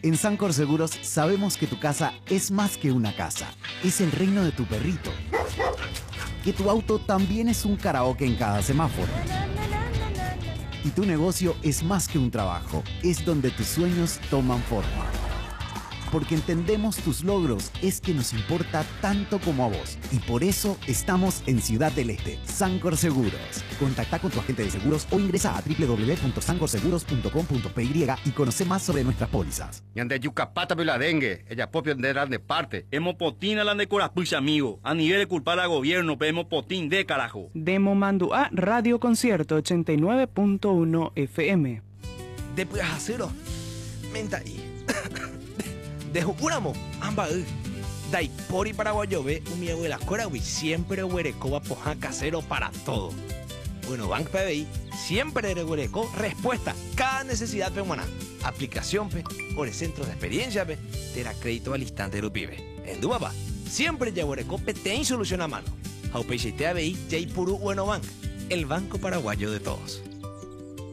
En Sancor Seguros sabemos que tu casa es más que una casa, es el reino de tu perrito. Que tu auto también es un karaoke en cada semáforo. Y tu negocio es más que un trabajo, es donde tus sueños toman forma. Porque entendemos tus logros, es que nos importa tanto como a vos. Y por eso estamos en Ciudad del Este, Sancor Seguros. Contacta con tu agente de seguros o ingresa a www.sancorseguros.com.py y conoce más sobre nuestras pólizas. Yande yucapata la dengue, ella propio de de parte. Hemos potín la de corapucha, amigo. A nivel de culpar al gobierno, pero hemos potín de carajo. Demo Mandua Radio Concierto 89.1 FM. Después acero, menta y de Juramo, amba Dai pori paraguayo ve un mi abuela corahui siempre huereco poja casero para todo. Bueno, Bank PBI siempre de huereco respuesta cada necesidad peruana. Aplicación pe, por el centro de experiencia pe, te da crédito al instante de pibe. En Dubaba, siempre ya huereco pe te solución a mano. Aupeixe te ABI ya puru bueno bank, el banco paraguayo de todos.